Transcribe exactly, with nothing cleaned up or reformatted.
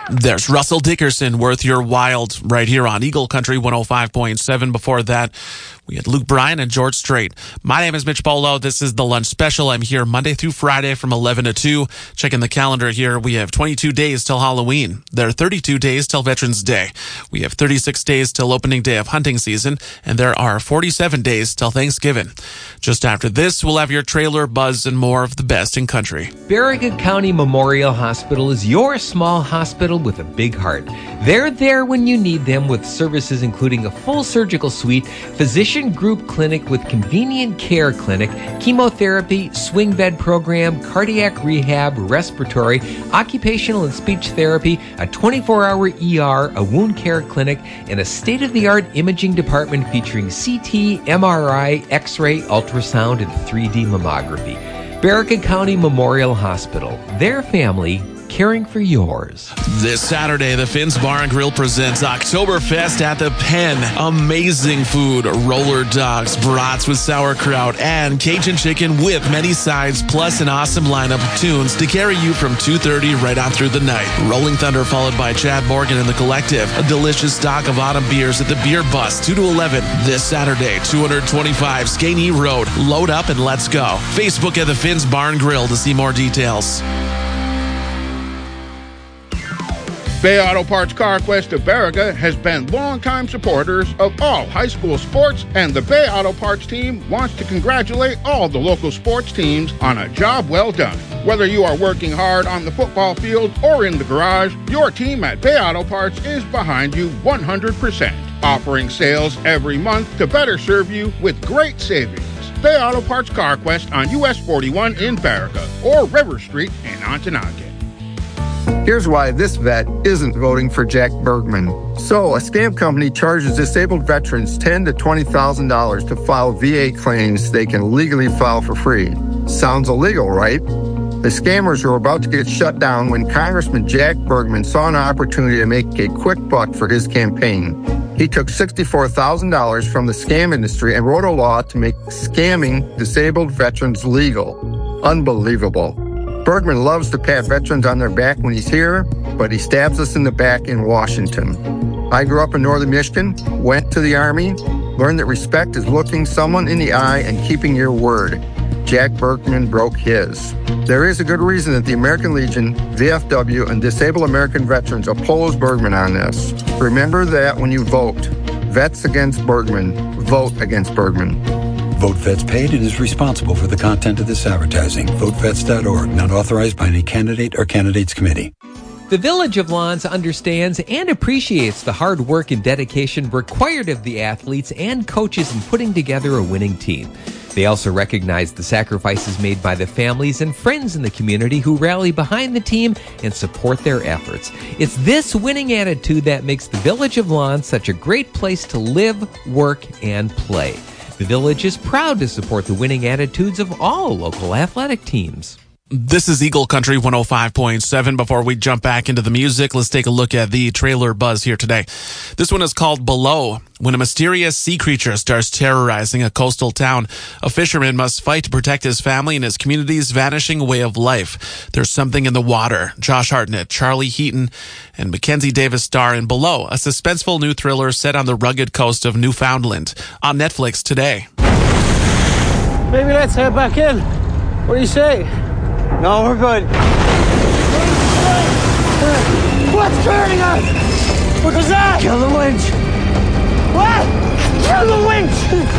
There's Russell Dickerson, Worth Your Wild, right here on Eagle Country one oh five point seven. Before that, we had Luke Bryan and George Strait. My name is Mitch Polo. This is the Lunch Special. I'm here Monday through Friday from eleven to two. Checking the calendar here, we have twenty-two days till Halloween. There are thirty-two days till Veterans Day. We have thirty-six days till opening day of hunting season, and there are forty-seven days till Thanksgiving. Just after this, we'll have your trailer buzz and more of the best in country. Barriga County Memorial Hospital is your small hospital with a big heart. They're there when you need them with services including a full surgical suite, physician group clinic with convenient care clinic, chemotherapy, swing bed program, cardiac rehab, respiratory, occupational and speech therapy, a twenty-four hour E R, a wound care clinic, and a state-of-the-art imaging department featuring C T, M R I, X-ray, ultrasound, and three D mammography. Barriga County Memorial Hospital. Their family caring for yours. This Saturday, the Finn's Bar and Grill presents Oktoberfest at the Pen. Amazing food, roller dogs, brats with sauerkraut, and Cajun chicken with many sides, plus an awesome lineup of tunes to carry you from two thirty right on through the night. Rolling Thunder followed by Chad Morgan and the Collective. A delicious stock of autumn beers at the Beer Bus, two to eleven. This Saturday, two twenty-five Skaney Road. Load up and let's go. Facebook at the Finn's Bar and Grill to see more details. Bay Auto Parts CarQuest of Barriga has been longtime supporters of all high school sports, and the Bay Auto Parts team wants to congratulate all the local sports teams on a job well done. Whether you are working hard on the football field or in the garage, your team at Bay Auto Parts is behind you one hundred percent, offering sales every month to better serve you with great savings. Bay Auto Parts CarQuest on U S forty-one in Barriga or River Street in Ontonagon. Here's why this vet isn't voting for Jack Bergman. So, a scam company charges disabled veterans ten thousand to twenty thousand dollars to file V A claims they can legally file for free. Sounds illegal, right? The scammers were about to get shut down when Congressman Jack Bergman saw an opportunity to make a quick buck for his campaign. He took sixty-four thousand dollars from the scam industry and wrote a law to make scamming disabled veterans legal. Unbelievable. Bergman loves to pat veterans on their back when he's here, but he stabs us in the back in Washington. I grew up in northern Michigan, went to the Army, learned that respect is looking someone in the eye and keeping your word. Jack Bergman broke his. There is a good reason that the American Legion, V F W, and Disabled American Veterans oppose Bergman on this. Remember that when you vote. Vets against Bergman. Vote against Bergman. Vote Vets paid and is responsible for the content of this advertising. vote vets dot org, not authorized by any candidate or candidates committee. The Village of Lawns understands and appreciates the hard work and dedication required of the athletes and coaches in putting together a winning team. They also recognize the sacrifices made by the families and friends in the community who rally behind the team and support their efforts. It's this winning attitude that makes the Village of Lawns such a great place to live, work, and play. The Village is proud to support the winning attitudes of all local athletic teams. This is Eagle Country one oh five point seven. Before we jump back into the music, let's take a look at the trailer buzz here today. This one is called Below. When a mysterious sea creature starts terrorizing a coastal town, a fisherman must fight to protect his family and his community's vanishing way of life. There's something in the water. Josh Hartnett, Charlie Heaton, and Mackenzie Davis star in Below, a suspenseful new thriller set on the rugged coast of Newfoundland. On Netflix today. Maybe let's head back in. What do you say? No, we're good. What's hurting us? What was that? Kill the winch. What? Kill the winch!